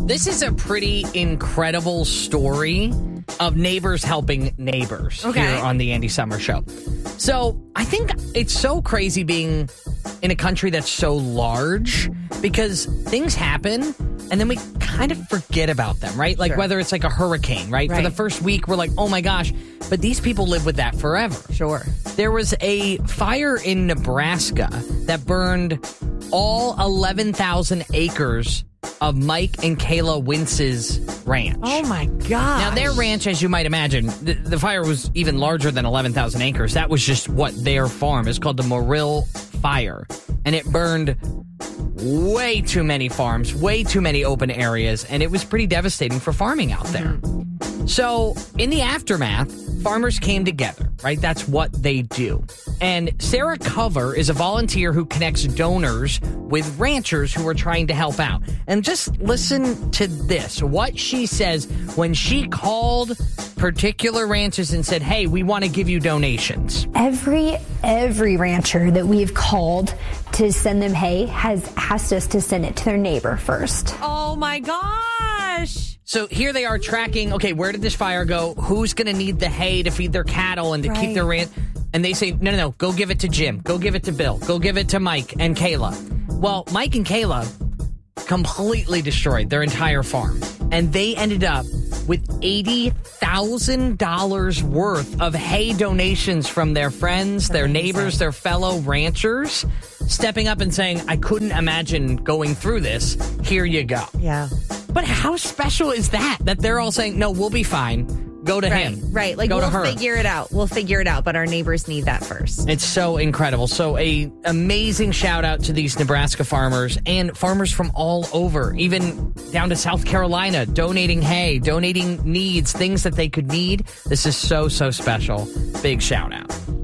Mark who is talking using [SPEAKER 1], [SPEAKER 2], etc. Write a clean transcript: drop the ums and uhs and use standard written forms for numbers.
[SPEAKER 1] This is a pretty incredible story of neighbors helping neighbors here on the Andy Summer Show. So I think it's so crazy being in a country that's so large because things happen and then we kind of forget about them, right? Like whether it's like a hurricane, right? For the first week, we're like, oh my gosh, but these people live with that forever.
[SPEAKER 2] Sure.
[SPEAKER 1] There was a fire in Nebraska that burned all 11,000 acres of Mike and Kayla Wince's ranch.
[SPEAKER 2] Oh, my God.
[SPEAKER 1] Now, their ranch, as you might imagine, the fire was even larger than 11,000 acres. That was just what their farm is called, the Morrill Fire. And it burned way too many farms, way too many open areas, and it was pretty devastating for farming out there. So, in the aftermath, farmers came together, right? That's what they do. And Sarah Cover is a volunteer who connects donors with ranchers who are trying to help out. And just listen to this, what she says when she called particular ranches and said, hey, we want to give you donations.
[SPEAKER 3] Every rancher that we've called to send them hay has asked us to send it to their neighbor first.
[SPEAKER 2] Oh, my gosh.
[SPEAKER 1] So here they are tracking, okay, where did this fire go? Who's going to need the hay to feed their cattle and to keep their ranch? And they say, no, go give it to Jim. Go give it to Bill. Go give it to Mike and Kayla. Well, Mike and Kayla completely destroyed their entire farm. And they ended up with $80,000 worth of hay donations from their friends, their neighbors, their fellow ranchers, stepping up and saying, I couldn't imagine going through this. Here you go.
[SPEAKER 2] Yeah.
[SPEAKER 1] But how special is that they're all saying, no, we'll be fine. Go to him.
[SPEAKER 2] Right. Like, we'll figure it out. We'll figure it out. But our neighbors need that first.
[SPEAKER 1] It's so incredible. So a amazing shout out to these Nebraska farmers and farmers from all over, even down to South Carolina, donating hay, donating needs, things that they could need. This is so, so special. Big shout out.